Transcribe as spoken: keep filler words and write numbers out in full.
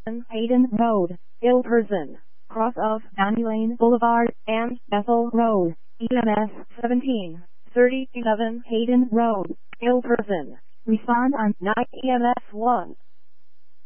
Hayden Road, Ilperson, cross of Danny Lane Boulevard, and Bethel Road, E M S seventeen thirty-seven Hayden Road, Ilperson. Respond on nine E M S one.